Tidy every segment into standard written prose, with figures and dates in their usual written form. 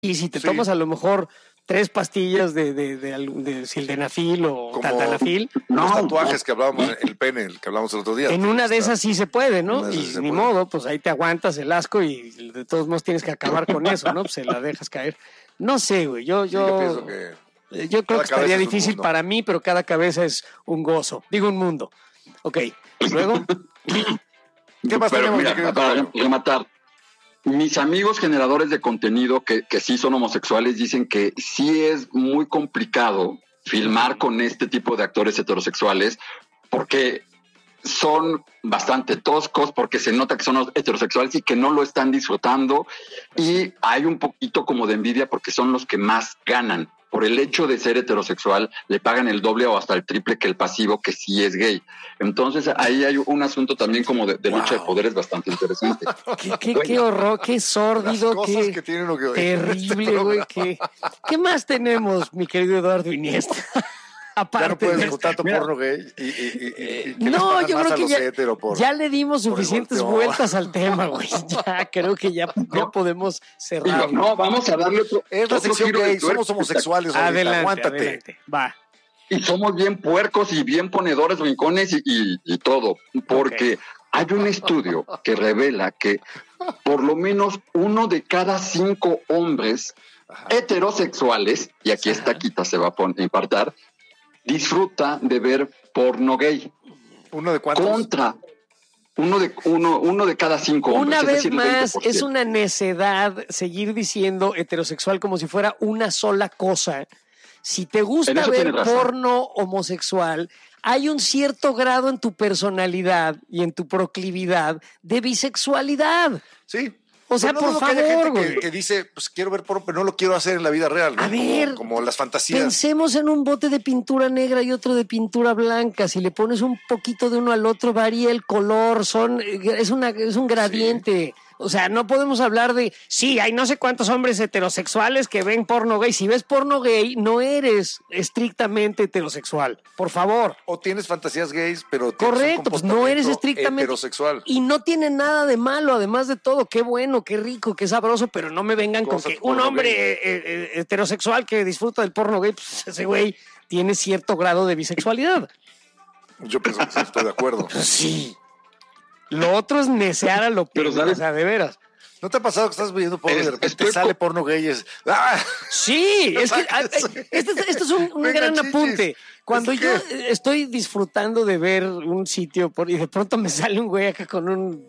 Y si te tomas a lo mejor 3 pastillas de sildenafil o taldanafil. Los tatuajes que hablábamos, el pene, el que hablábamos el otro día. En una de esas sí se puede, ¿no? Y ni modo, pues ahí te aguantas el asco y de todos modos tienes que acabar con eso, ¿no? Pues se la dejas caer. No sé, güey, yo pienso que yo creo que estaría difícil para mí, pero cada cabeza es un gozo. Digo, un mundo. Ok, luego. ¿Qué más tenemos? Mira, para rematar. Mis amigos generadores de contenido que sí son homosexuales dicen que sí es muy complicado filmar con este tipo de actores heterosexuales porque son bastante toscos, porque se nota que son heterosexuales y que no lo están disfrutando, y hay un poquito como de envidia porque son los que más ganan. Por el hecho de ser heterosexual, le pagan el doble o hasta el triple que el pasivo, que sí es gay. Entonces, ahí hay un asunto también como de lucha de poderes bastante interesante. Qué horror, qué sórdido, qué terrible, güey. ¿Qué más tenemos, mi querido Eduardo Iniesta? Aparte ya no puedes disfrutar tu porno gay y no, yo creo que ya le dimos suficientes vueltas al tema, güey. Ya creo que ya podemos cerrar. No, vamos a darle otro. Es la sección gay, somos homosexuales. Adelante. Va. Y somos bien puercos y bien ponedores rincones y todo, porque hay un estudio que revela que por lo menos 1 de cada 5 hombres heterosexuales, y aquí esta quita se va a impartar, disfruta de ver porno gay. ¿1 de cuántos? Uno de cada 5 hombres. Una vez más, es una necedad seguir diciendo heterosexual como si fuera una sola cosa. Si te gusta ver porno homosexual, hay un cierto grado en tu personalidad y en tu proclividad de bisexualidad. Sí. O sea, por favor, hay gente que dice, pues quiero ver porno, pero no lo quiero hacer en la vida real, ¿no? A ver, como las fantasías. Pensemos en un bote de pintura negra y otro de pintura blanca. Si le pones un poquito de uno al otro, varía el color, es un gradiente. Sí. O sea, no podemos hablar de, hay no sé cuántos hombres heterosexuales que ven porno gay. Si ves porno gay, no eres estrictamente heterosexual. Por favor. O tienes fantasías gays, pero correcto, pues no eres estrictamente heterosexual. Y no tiene nada de malo, además de todo. Qué bueno, qué rico, qué sabroso, pero no me vengan con que un hombre heterosexual que disfruta del porno gay, pues ese güey tiene cierto grado de bisexualidad. Yo pienso que sí, estoy de acuerdo. Sí. Lo otro es necear a lo que, o sea, de veras. ¿No te ha pasado que estás viendo porno y de repente sale porno gay? Sí, es que esto es un gran apunte. Cuando yo estoy disfrutando de ver un sitio y de pronto me sale un güey acá con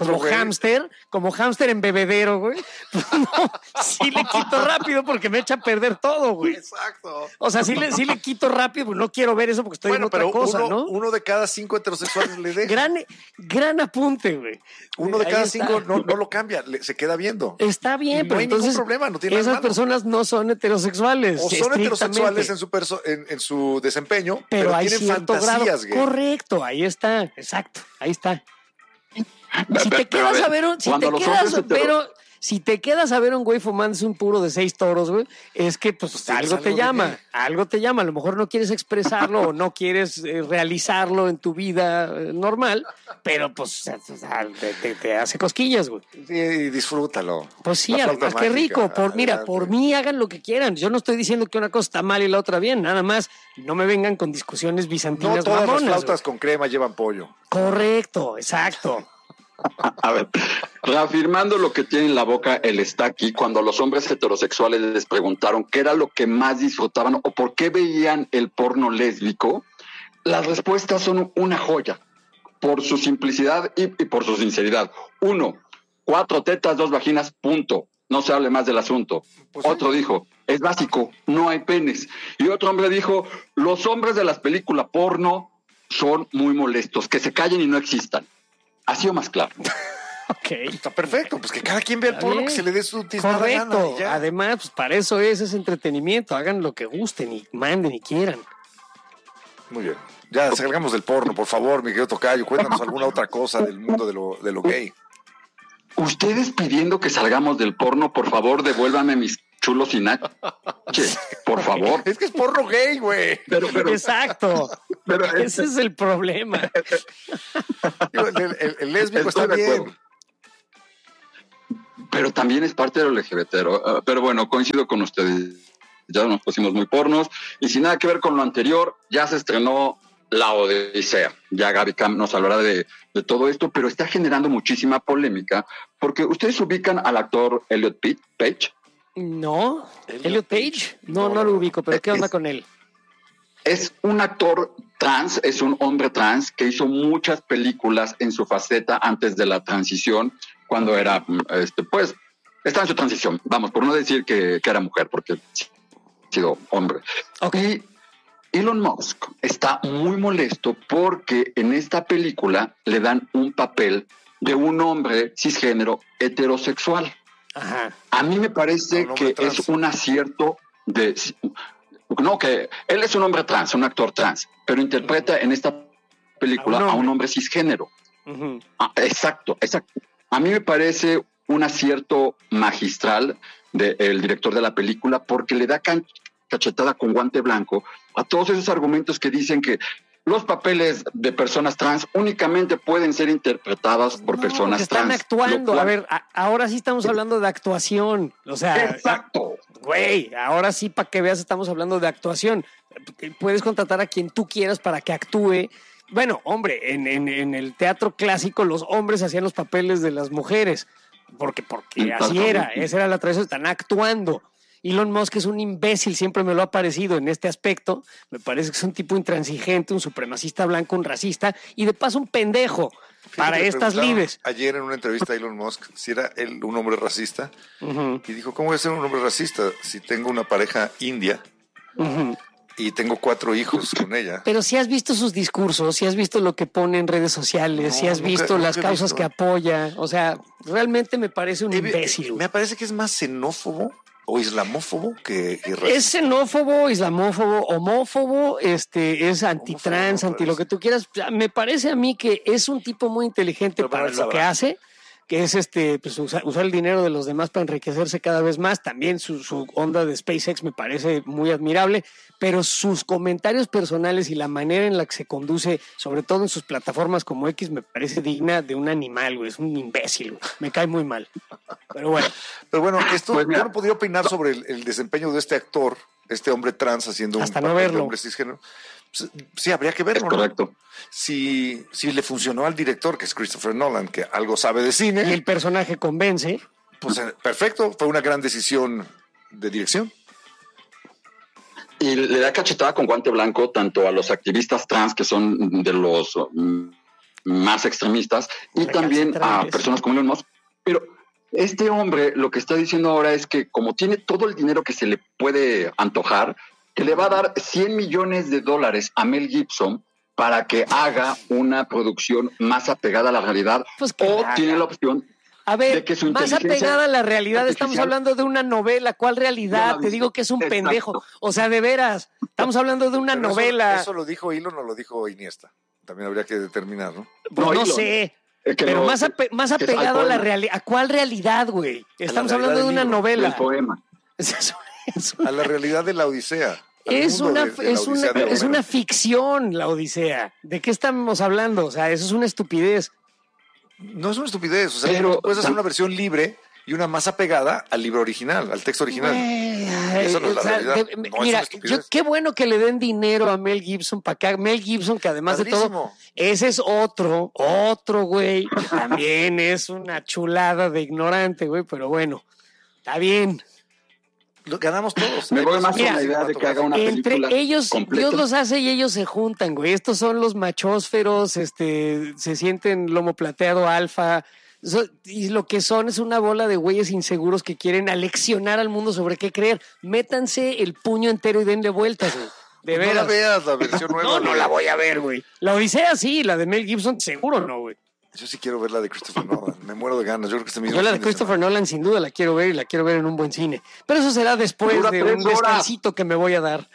como hámster en bebedero, güey. Pues no, sí le quito rápido porque me echa a perder todo, güey. Exacto. O sea, sí le quito rápido, pues no quiero ver eso porque estoy en otra cosa, ¿no? 1 de cada 5 heterosexuales le deja. Gran apunte, güey. 1 de cada 5 no lo cambia, se queda viendo. Está bien, pero no hay entonces ningún problema, no tiene esas personas no son heterosexuales. O son heterosexuales en su desempeño, pero hay tienen cierto fantasías grado. gay. Correcto, ahí está, exacto, ahí está. Si te quedas a ver si te quedas a ver un güey fumándose un puro de 6 toros, güey, es que pues algo te llama. A lo mejor no quieres expresarlo o no quieres realizarlo en tu vida normal, pero pues te hace cosquillas, güey. Sí, disfrútalo. Pues sí, además qué rico. Por mí hagan lo que quieran. Yo no estoy diciendo que una cosa está mal y la otra bien, nada más no me vengan con discusiones bizantinas. No todas mamonas, las flautas con crema llevan pollo. Correcto, exacto. A ver, reafirmando lo que tiene en la boca el está aquí, cuando los hombres heterosexuales les preguntaron qué era lo que más disfrutaban o por qué veían el porno lésbico, las respuestas son una joya, por su simplicidad y por su sinceridad. 1, 4 tetas, 2 vaginas, punto. No se hable más del asunto. Pues otro dijo, es básico, no hay penes. Y otro hombre dijo, los hombres de las películas porno son muy molestos, que se callen y no existan. Ha sido más claro. Ok. Está perfecto, pues que cada quien vea el porno que se le dé su tiznada gana. Correcto. Además, pues para eso es entretenimiento. Hagan lo que gusten y manden y quieran. Muy bien. Ya salgamos del porno, por favor, mi querido Tocayo. Cuéntanos alguna otra cosa del mundo de lo gay. Ustedes pidiendo que salgamos del porno, por favor, devuélvanme mis chulos y nachos. Por favor. Es que es porno gay, güey. Pero exacto. Pero ese es el problema. El lésbico está bien. pero también es parte del LGBT. Pero bueno, coincido con ustedes. Ya nos pusimos muy pornos. Y sin nada que ver con lo anterior, ya se estrenó La Odisea. Ya Gaby Cam nos hablará de todo esto, pero está generando muchísima polémica porque ustedes ubican al actor Elliot Page. No, Elliot Page. No lo ubico, pero ¿qué onda con él? Es un actor trans, es un hombre trans que hizo muchas películas en su faceta antes de la transición, cuando era, pues, está en su transición, vamos, por no decir que era mujer, porque sí, ha sido hombre. Okay. Y Elon Musk está muy molesto porque en esta película le dan un papel de un hombre cisgénero heterosexual. Ajá. A mí me parece que trans. Es un acierto de... No, que él es un hombre trans, un actor trans, pero interpreta en esta película a un hombre cisgénero. Uh-huh. Exacto. A mí me parece un acierto magistral del director de la película porque le da cachetada con guante blanco a todos esos argumentos que dicen que los papeles de personas trans únicamente pueden ser interpretadas por personas que están trans. Actuando. A ver, ahora sí estamos hablando de actuación. O sea, exacto. Güey, ahora sí, para que veas, estamos hablando de actuación. Puedes contratar a quien tú quieras para que actúe. Bueno, hombre, en el teatro clásico los hombres hacían los papeles de las mujeres, porque así era, esa era la tradición, están actuando. Elon Musk es un imbécil, siempre me lo ha parecido en este aspecto. Me parece que es un tipo intransigente, un supremacista blanco, un racista y de paso un pendejo. Fíjate, para estas lides. Ayer en una entrevista a Elon Musk si era él un hombre racista, uh-huh. Y dijo, ¿cómo voy a ser un hombre racista si tengo una pareja india? Uh-huh. Y tengo 4 hijos con ella? Pero si has visto sus discursos, si has visto lo que pone en redes sociales, si has visto las causas que apoya, o sea, realmente me parece un imbécil. Me parece que es más xenófobo o islamófobo que racista. Es xenófobo, islamófobo, homófobo, es antitrans, anti lo que tú quieras. Me parece a mí que es un tipo muy inteligente para lo que hace, que es pues usar el dinero de los demás para enriquecerse cada vez más. También su onda de SpaceX me parece muy admirable, pero sus comentarios personales y la manera en la que se conduce, sobre todo en sus plataformas como X, me parece digna de un animal, güey. Es un imbécil, güey. Me cae muy mal. Pero bueno, esto pues yo no podría opinar sobre el desempeño de este actor, este hombre trans haciendo hasta un papel de hombre cisgénero. Sí, habría que verlo. Es correcto. ¿No? Si le funcionó al director, que es Christopher Nolan, que algo sabe de cine. Y el personaje convence. Pues perfecto, fue una gran decisión de dirección. Y le da cachetada con guante blanco tanto a los activistas trans, que son de los más extremistas, y también a personas como Elon Musk. Pero este hombre lo que está diciendo ahora es que como tiene todo el dinero que se le puede antojar, que le va a dar $100 millones a Mel Gibson para que haga una producción más apegada a la realidad, pues tiene la opción de que su más apegada a la realidad. Estamos hablando de una novela. ¿Cuál realidad? Te digo que es un pendejo. O sea, de veras, estamos hablando de una novela. Eso lo dijo Elon o lo dijo Iniesta. También habría que determinar, ¿no? Pues no sé. Pero más apegado a la realidad. ¿A cuál realidad, güey? Estamos hablando de una novela. El poema. A la realidad de la Odisea. Es una ficción, la Odisea. ¿De qué estamos hablando? O sea, eso es una estupidez. No es una estupidez. O sea, pero puedes hacer una versión libre y una más apegada al libro original, al texto original. Eso no es la realidad. Mira, qué bueno que le den dinero a Mel Gibson para que Mel Gibson, que además de todo, ese es otro güey, que también es una chulada de ignorante, güey, pero bueno, está bien. Lo ganamos todos. Me voy más con la idea de que haga una película entre ellos, completa. Dios los hace y ellos se juntan, güey. Estos son los machósferos, se sienten lomo plateado alfa. Y lo que son es una bola de güeyes inseguros que quieren aleccionar al mundo sobre qué creer. Métanse el puño entero y denle vueltas, güey. De veras. No la veas, la versión nueva. No la voy a ver, güey. La Odisea sí, la de Mel Gibson seguro no, güey. Yo sí quiero ver la de Christopher Nolan. Me muero de ganas. Yo creo que este mismo. Yo la de Christopher Nolan sin duda la quiero ver y la quiero ver en un buen cine. Pero eso será después de un descansito que me voy a dar.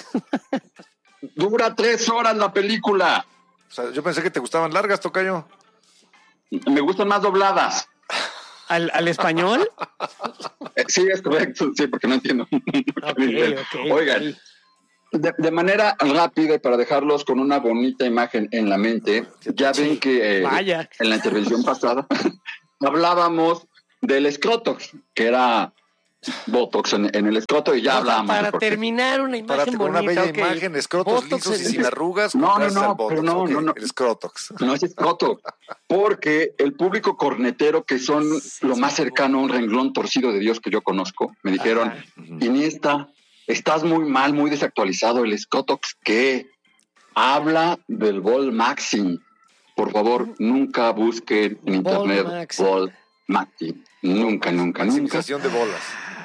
Dura 3 horas la película. O sea, yo pensé que te gustaban largas, tocayo. Me gustan más dobladas. ¿Al español? Sí, es correcto. Sí, porque no entiendo. Okay. Oigan. De manera rápida, para dejarlos con una bonita imagen en la mente, ya ven que en la intervención pasada hablábamos del Scrotox, que era Botox en el escroto, y ya hablábamos. Para terminar una imagen bonita. Una bella imagen, escrotos Botox lisos y sin arrugas. No, el Scrotox. No es Scrotox, porque el público cornetero, que son lo más cercano a un renglón torcido de Dios que yo conozco, me dijeron, Iniesta, estás muy mal, muy desactualizado. El Scrotox, ¿qué? Habla del Ball Maxim. Por favor, nunca busquen en internet Ball Maxim. Nunca. Maximización de bolas.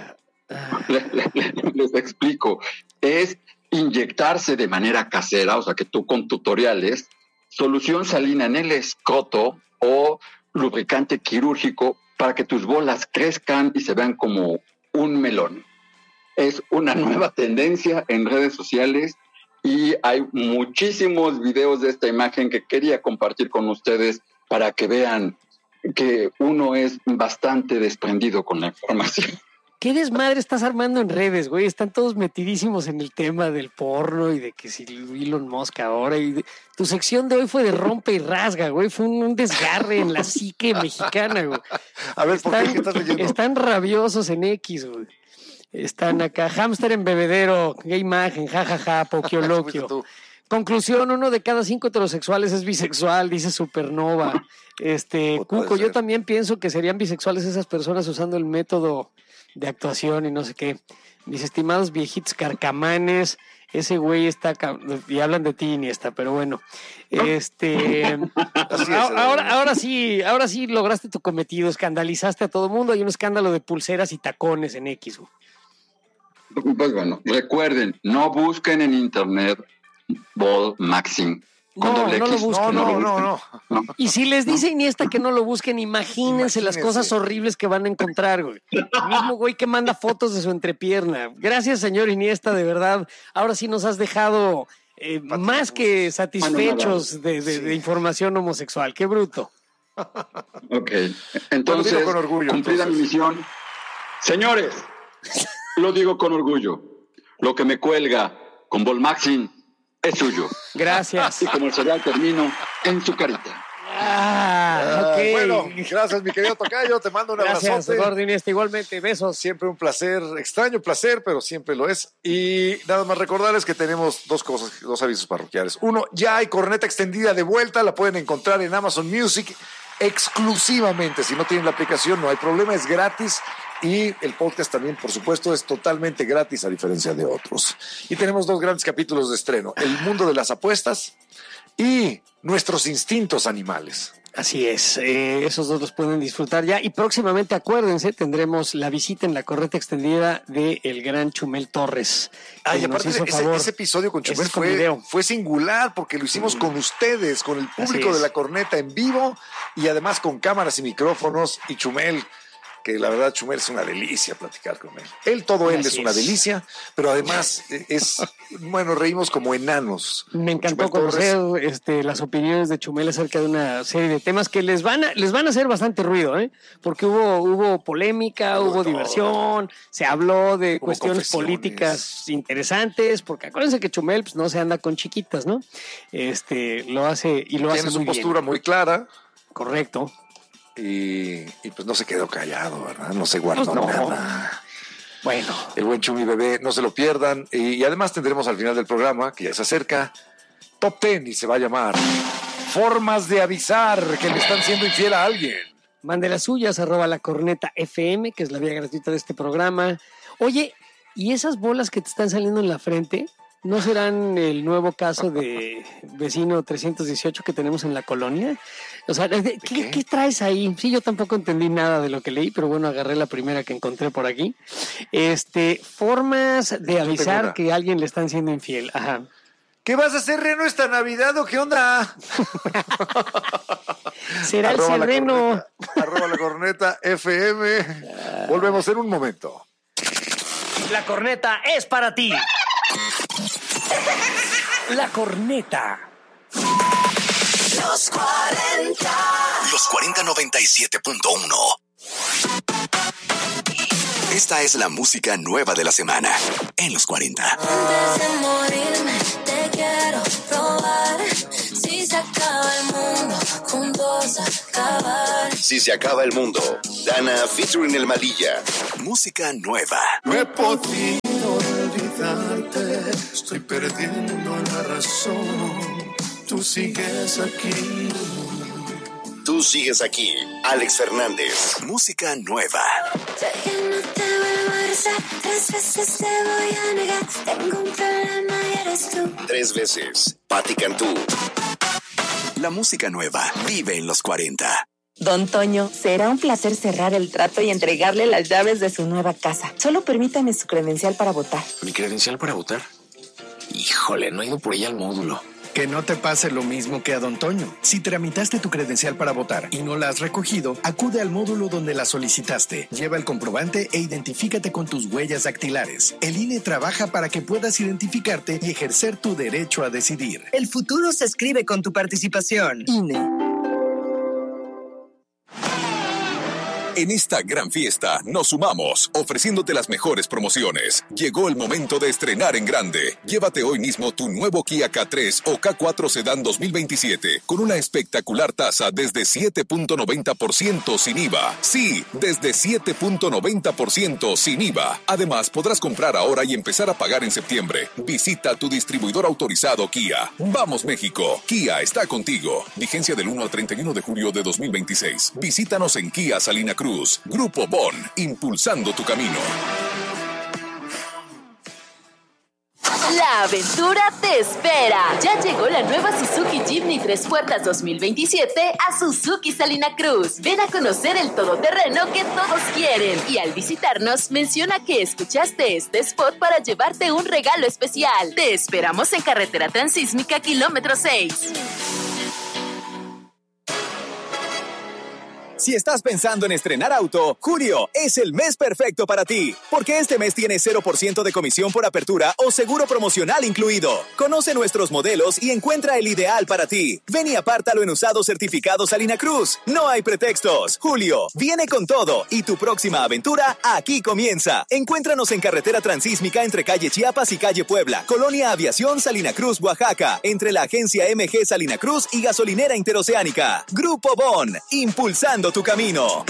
Les explico. Es inyectarse de manera casera, o sea, que tú con tutoriales, solución salina en el escroto o lubricante quirúrgico para que tus bolas crezcan y se vean como un melón. Es una nueva tendencia en redes sociales y hay muchísimos videos de esta imagen que quería compartir con ustedes para que vean que uno es bastante desprendido con la información. ¿Qué desmadre estás armando en redes, güey? Están todos metidísimos en el tema del porno y de que si Elon Musk ahora. Tu sección de hoy fue de rompe y rasga, güey. Fue un desgarre en la psique mexicana, güey. A ver, ¿por qué estás leyendo? Están rabiosos en X, güey. Están acá. Hámster en bebedero, qué imagen, jajaja, poquioloquio. Conclusión, 1 de cada 5 heterosexuales es bisexual, dice Supernova. Cuco, yo también pienso que serían bisexuales esas personas usando el método de actuación y no sé qué. Mis estimados viejitos carcamanes, ese güey está... Y hablan de ti, Iniesta, pero bueno. Ahora sí lograste tu cometido, escandalizaste a todo el mundo. Hay un escándalo de pulseras y tacones en X. Pues bueno, recuerden, no busquen en internet Ball Maxim. No lo busquen. No. Y si les dice Iniesta que no lo busquen, imagínense las cosas horribles que van a encontrar, güey. El mismo güey que manda fotos de su entrepierna. Gracias, señor Iniesta, de verdad. Ahora sí nos has dejado más que satisfechos de información homosexual. Qué bruto. Ok, entonces, con orgullo, cumplida mi misión. Señores, lo digo con orgullo. Lo que me cuelga con Ball Maxim es suyo. Gracias. Y como el cereal termino en su carita. Okay. Bueno, gracias, mi querido tocayo. Te mando un abrazo. Gracias, Gordo Iniesta. Igualmente, besos. Siempre un placer, extraño placer, pero siempre lo es. Y nada más recordarles que tenemos dos avisos parroquiales. Uno, ya hay corneta extendida de vuelta. La pueden encontrar en Amazon Music exclusivamente. Si no tienen la aplicación, no hay problema, es gratis. Y el podcast también, por supuesto, es totalmente gratis a diferencia de otros. Y tenemos 2 grandes capítulos de estreno. El mundo de las apuestas y nuestros instintos animales. Así es, esos 2 los pueden disfrutar ya. Y próximamente, acuérdense, tendremos la visita en la corneta extendida del gran Chumel Torres. Y aparte ese episodio con Chumel fue singular porque lo hicimos con ustedes, con el público de la corneta en vivo y además con cámaras y micrófonos. Y Chumel, que la verdad Chumel es una delicia platicar con él. Él es una delicia, pero además reímos como enanos. Me encantó conocer las opiniones de Chumel acerca de una serie de temas que les van a hacer bastante ruido, porque hubo polémica, hubo diversión, se habló de cuestiones políticas interesantes, porque acuérdense que Chumel no se anda con chiquitas, ¿no? Lo hace y lo hace muy bien. Tiene su postura muy clara. Correcto. Y pues no se quedó callado, ¿verdad? No se guardó nada. Bueno. El buen Chumi Bebé, no se lo pierdan. Y además tendremos al final del programa, que ya se acerca, Top 10 y se va a llamar Formas de avisar que le están siendo infiel a alguien. Mande las suyas, @lacornetafm, que es la vía gratuita de este programa. Oye, ¿y esas bolas que te están saliendo en la frente no serán el nuevo caso de vecino 318 que tenemos en la colonia? O sea, ¿qué traes ahí? Sí, yo tampoco entendí nada de lo que leí, pero bueno, agarré la primera que encontré por aquí. Formas de avisar que a alguien le están siendo infiel. Ajá. ¿Qué vas a hacer, Reno, esta Navidad o qué onda? Será el sereno. La corneta FM. Volvemos en un momento. La corneta es para ti. La corneta. Los 40. Los 40 97.1. Esta es la música nueva de la semana en los 40. Antes de morirme te quiero probar. Si se acaba el mundo junto vas a acabar. Si se acaba el mundo, Dana featuring El Malilla. Música nueva. No he podido olvidarte, estoy perdiendo la razón. Tú sigues aquí. Tú sigues aquí. Alex Fernández. Música nueva. Sé que no te vuelvo a rezar, 3 veces te voy a negar. Tengo un problema y eres tú. 3 veces. Patti Cantú. La música nueva vive en los 40. Don Toño, será un placer cerrar el trato y entregarle las llaves de su nueva casa. Solo permítame su credencial para votar. ¿Mi credencial para votar? Híjole, no he ido por ella al módulo. Que no te pase lo mismo que a Don Toño. Si tramitaste tu credencial para votar y no la has recogido, acude al módulo donde la solicitaste. Lleva el comprobante e identifícate con tus huellas dactilares. El INE trabaja para que puedas identificarte y ejercer tu derecho a decidir. El futuro se escribe con tu participación. INE. En esta gran fiesta nos sumamos, ofreciéndote las mejores promociones. Llegó el momento de estrenar en grande. Llévate hoy mismo tu nuevo Kia K3 o K4 Sedan 2027 con una espectacular tasa desde 7.90% sin IVA. Sí, desde 7.90% sin IVA. Además, podrás comprar ahora y empezar a pagar en septiembre. Visita tu distribuidor autorizado Kia. ¡Vamos, México! Kia está contigo. Vigencia del 1 al 31 de julio de 2026. Visítanos en Kia Salina Cruz. Grupo Bon, impulsando tu camino. La aventura te espera. Ya llegó la nueva Suzuki Jimny 3 puertas 2027 a Suzuki Salina Cruz. Ven a conocer el todoterreno que todos quieren. Y al visitarnos, menciona que escuchaste este spot para llevarte un regalo especial. Te esperamos en Carretera Transísmica, kilómetro 6. Si estás pensando en estrenar auto, julio es el mes perfecto para ti, porque este mes tiene 0% de comisión por apertura o seguro promocional incluido. Conoce nuestros modelos y encuentra el ideal para ti. Ven y apártalo en Usados Certificados Salina Cruz. No hay pretextos. Julio viene con todo y tu próxima aventura aquí comienza. Encuéntranos en Carretera Transísmica entre calle Chiapas y calle Puebla, Colonia Aviación Salina Cruz, Oaxaca, entre la agencia MG Salina Cruz y Gasolinera Interoceánica. Grupo Bon, impulsando tu camino.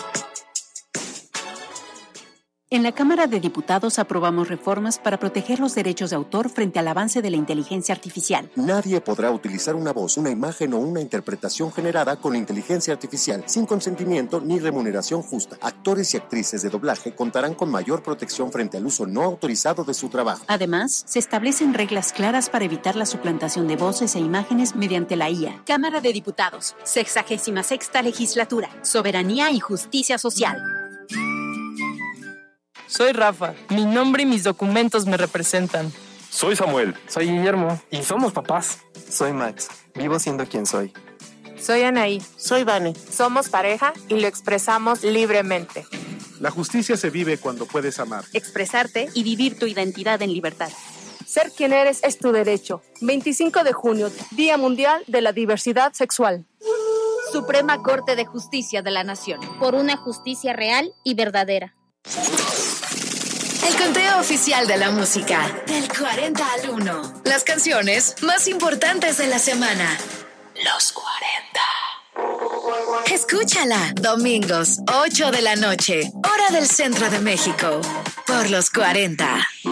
En la Cámara de Diputados aprobamos reformas para proteger los derechos de autor frente al avance de la inteligencia artificial. Nadie podrá utilizar una voz, una imagen o una interpretación generada con inteligencia artificial sin consentimiento ni remuneración justa. Actores y actrices de doblaje contarán con mayor protección frente al uso no autorizado de su trabajo. Además, se establecen reglas claras para evitar la suplantación de voces e imágenes mediante la IA. Cámara de Diputados, 66ª Legislatura, Soberanía y Justicia Social. Soy Rafa. Mi nombre y mis documentos me representan. Soy Samuel. Soy Guillermo. Y somos papás. Soy Max. Vivo siendo quien soy. Soy Anaí. Soy Vane. Somos pareja y lo expresamos libremente. La justicia se vive cuando puedes amar, expresarte y vivir tu identidad en libertad. Ser quien eres es tu derecho. 25 de junio, Día Mundial de la Diversidad Sexual. Suprema Corte de Justicia de la Nación. Por una justicia real y verdadera. El conteo oficial de la música. Del 40 al 1. Las canciones más importantes de la semana. Los 40. Escúchala. Domingos, 8 de la noche. Hora del Centro de México. Por los 40.